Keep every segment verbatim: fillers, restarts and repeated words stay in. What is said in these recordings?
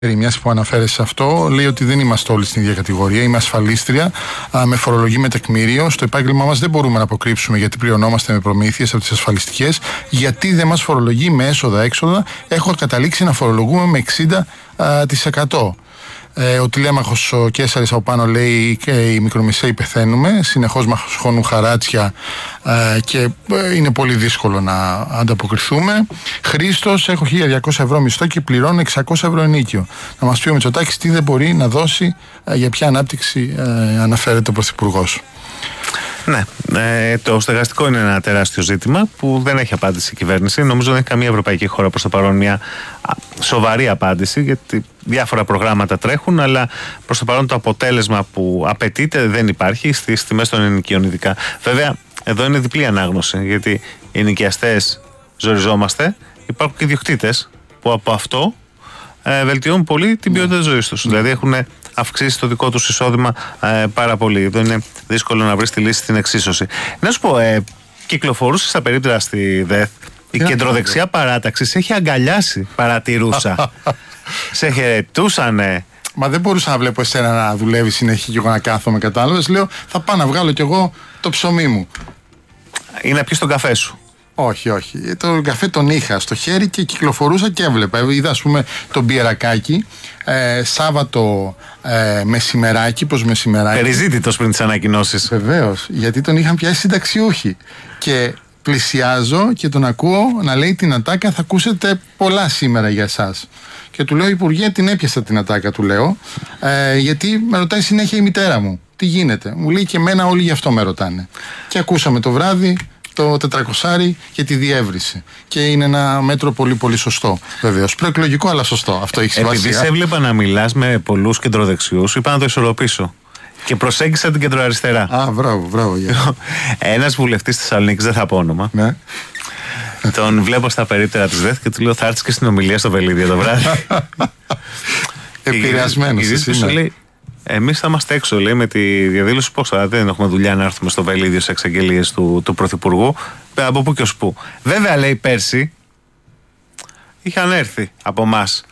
Μιας που αναφέρεσαι σε αυτό, λέει ότι δεν είμαστε όλοι στην ίδια κατηγορία. Είμαι ασφαλίστρια, α, με φορολογή με τεκμήριο. Στο επάγγελμά μας δεν μπορούμε να αποκρύψουμε γιατί πληρωνόμαστε με προμήθειες από τις ασφαλιστικές. Γιατί δεν μας φορολογεί με έσοδα-έξοδα. Έχω καταλήξει να φορολογούμε με εξήντα τοις εκατό. Ε, ο τηλέμαχος ο Κέσσαρης από πάνω λέει και οι μικρομεσαίοι πεθαίνουμε. Συνεχώς μας χώνουν χαράτσια ε, και ε, είναι πολύ δύσκολο να ανταποκριθούμε. Χρήστος, έχω χίλια διακόσια ευρώ μισθό και πληρώνω εξακόσια ευρώ ενίκιο. Να μας πει ο Μητσοτάκης τι δεν μπορεί να δώσει, ε, για ποια ανάπτυξη ε, αναφέρεται ο Πρωθυπουργός. Ναι, ε, το στεγαστικό είναι ένα τεράστιο ζήτημα που δεν έχει απάντηση η κυβέρνηση. Νομίζω δεν έχει καμία ευρωπαϊκή χώρα προς το παρόν μια σοβαρή απάντηση, γιατί διάφορα προγράμματα τρέχουν, αλλά προς το παρόν το αποτέλεσμα που απαιτείται δεν υπάρχει στις τιμές των ενοικίων ειδικά. Βέβαια, εδώ είναι διπλή ανάγνωση, γιατί οι ενοικιαστές ζοριζόμαστε, υπάρχουν και ιδιοκτήτες που από αυτό ε, βελτιώνουν πολύ την ποιότητα της ζωής τους. Δηλαδή έχουν αυξήσει το δικό τους εισόδημα ε, πάρα πολύ. Εδώ είναι δύσκολο να βρεις τη λύση στην εξίσωση. Να σου πω, ε, κυκλοφορούσε στα περίπτερα στη ΔΕΘ, η κεντροδεξιά παράταξη σε έχει αγκαλιάσει, παρατηρούσα. Σε χαιρετούσανε. Μα δεν μπορούσα να βλέπω εσένα να δουλεύει συνέχεια και εγώ να κάθομαι κατάλαβες. Λέω, θα πάω να βγάλω κι εγώ το ψωμί μου. Ή να πιεις τον καφέ σου. Όχι, όχι. Το καφέ τον είχα στο χέρι και κυκλοφορούσα και έβλεπα. Είδα, ας πούμε, τον μπιερακάκι ε, Σάββατο ε, μεσημεράκι. Πώς μεσημεράκι. Περιζήτητος πριν τις ανακοινώσεις. Βεβαίως, γιατί τον είχαν πιάσει συνταξιούχοι. Και πλησιάζω και τον ακούω να λέει την ατάκα, θα ακούσετε πολλά σήμερα για εσάς. Και του λέω, Υπουργέ, την έπιασα την ατάκα, του λέω, ε, γιατί με ρωτάει συνέχεια η μητέρα μου. Τι γίνεται. Μου λέει και εμένα όλοι γι' αυτό με ρωτάνε. Και ακούσαμε το βράδυ το τετρακόσια και τη διεύρυνση. Και είναι ένα μέτρο πολύ πολύ σωστό. Βεβαίως. Προεκλογικό, αλλά σωστό. Αυτό έχει σημασία. Επειδή σε έβλεπα να μιλάς με πολλούς κεντροδεξιούς, είπα να το ισορροπήσω. Και προσέγγισα την κεντροαριστερά. Α, μπράβο, μπράβο. Ένας βουλευτής της Θεσσαλονίκης, δεν θα πω όνομα. Ναι. Τον βλέπω στα περίπτερα της ΔΕΘ και του λέω, θα έρθεις και στην ομιλία στο Βελίδιο το βράδυ. Επηρεασμένος. Εμείς θα είμαστε έξω, λέει, με τη διαδήλωση. Πώς θα, δεν έχουμε δουλειά να έρθουμε στο Βελίδιο σε εξαγγελίες του, του Πρωθυπουργού. Από πού και ως πού. Βέβαια, λέει, πέρσι είχαν έρθει από εμάς.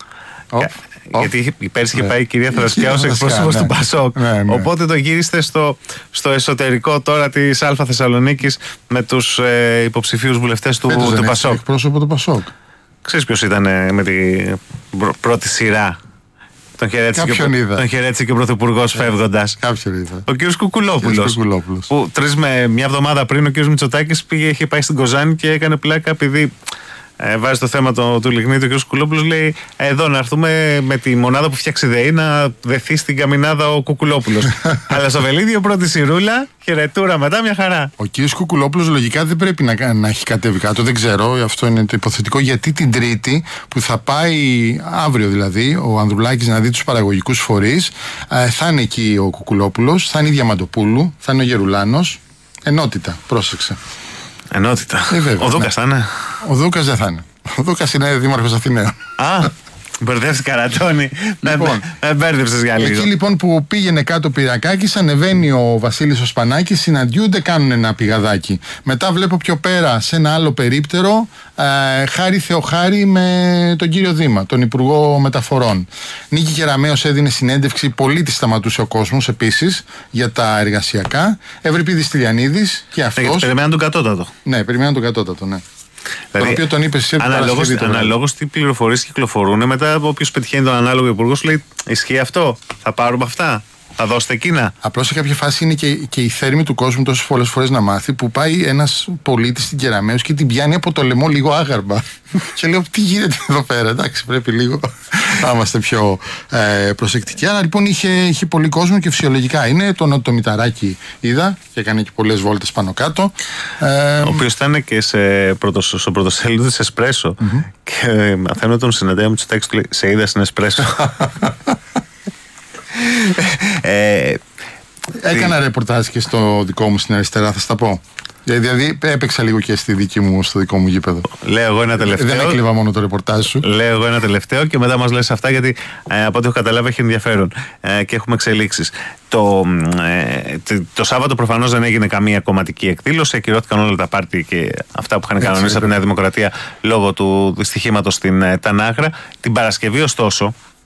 Oh. Γιατί oh. πέρσι είχε ναι. πάει η κυρία Θρασκιά ως εκπρόσωπος ναι. του Πασόκ. Ναι, ναι. Οπότε το γύριστε στο, στο εσωτερικό τώρα της Α Θεσσαλονίκης με τους ε, υποψηφίους βουλευτές του, του Πασόκ. Εκπρόσωπο του Πασόκ. Ξέρεις ποιος ήταν ε, με την πρώτη σειρά. Τον χαιρέτησε και ο Πρωθυπουργός φεύγοντας. Κάποιον είδα. Ο κ. Κουκουλόπουλος. Που τρεις με μια εβδομάδα πριν ο κ. Μητσοτάκης πήγε, είχε πάει στην Κοζάνη και έκανε πλάκα επειδή ε, βάζει το θέμα το, του λιγνίτη. Ο κ. Κουκουλόπουλος λέει: εδώ να έρθουμε με τη μονάδα που φτιάξει ΔΕΗ να δεθεί στην καμινάδα ο Κουκουλόπουλος. Αλλά στο Βελίδιο πρώτη σιρούλα, χαιρετούρα μετά, μια χαρά. Ο κ. Κουκουλόπουλος λογικά δεν πρέπει να, να έχει κατέβει κάτω. Δεν ξέρω, αυτό είναι το υποθετικό. Γιατί την Τρίτη που θα πάει, αύριο δηλαδή, ο Ανδρουλάκης να δει τους παραγωγικούς φορείς, ε, θα είναι εκεί ο Κουκουλόπουλος, θα είναι η Διαμαντοπούλου, θα είναι ο Γερουλάνος. Ενότητα, πρόσεξε. Ενότητα. Ε, βέβαια, ο Δούκας ναι. θα είναι. Ο Δούκας δεν θα είναι. Ο Δούκας είναι δήμαρχος Αθηναίων. Α, μπερδεύτηκα, Ρατώνη. Λοιπόν, με μπέρδεψες για λίγο. Εκεί λοιπόν που πήγαινε κάτω ο Πυρακάκης, ανεβαίνει ο Βασίλης ο Σπανάκης, συναντιούνται, κάνουν ένα πηγαδάκι. Μετά βλέπω πιο πέρα σε ένα άλλο περίπτερο ε, Χάρη Θεοχάρη με τον κύριο Δήμα, τον Υπουργό Μεταφορών. Νίκη Κεραμέως έδινε συνέντευξη, πολύ τη σταματούσε ο κόσμος επίσης για τα εργασιακά. Ευρυπίδης Στυλιανίδης και αυτός. Ναι, περιμέναν τον κατώτατο. Ναι, περιμέναν τον κατώτατο, ναι. Δηλαδή, το οποίο τον είπε εσύ από αναλόγως τι πληροφορίες κυκλοφορούν, μετά όποιος πετυχαίνει τον ανάλογο υπουργό σου λέει: ισχύει αυτό, θα πάρουμε αυτά, θα δώσετε εκείνα. Απλώς σε κάποια φάση είναι και, και η θέρμη του κόσμου τόσες πολλές φορές να μάθει, που πάει ένας πολίτης στην Κεραμέως και την πιάνει από το λαιμό λίγο άγαρμα. Και λέω: τι γίνεται εδώ πέρα, εντάξει, πρέπει λίγο να είμαστε πιο ε, προσεκτικοί. Άρα λοιπόν είχε, είχε πολύ κόσμο και φυσιολογικά είναι. Το, το Μηταράκι είδα και έκανε και πολλές βόλτες πάνω κάτω. Ε, ο οποίος ήταν και σε πρωτος, στο πρωτοσέλιδο της Εσπρέσο. Mm-hmm. Και μαθαίνω τον συναντέα μου του τέξτου, λέει: σε είδα στην Εσπρέσο. ε, Έκανα ρεπορτάζ και στο δικό μου στην αριστερά, θα στα πω. Δηλαδή έπαιξα λίγο και στη δική μου, στο δικό μου γήπεδο. Λέω εγώ ένα τελευταίο. Δεν έκλειβα μόνο το ρεπορτάζ σου. Λέω εγώ ένα τελευταίο και μετά μας λες αυτά, γιατί ε, από ό,τι έχω καταλάβει έχει ενδιαφέρον ε, και έχουμε εξελίξεις. Το, ε, το Σάββατο προφανώς δεν έγινε καμία κομματική εκδήλωση. Ακυρώθηκαν όλα τα πάρτι και αυτά που είχαν κανονίσει από τη Νέα Δημοκρατία λόγω του δυστυχήματος στην ε, Τανάγρα. Την Παρασκευή, ωστόσο,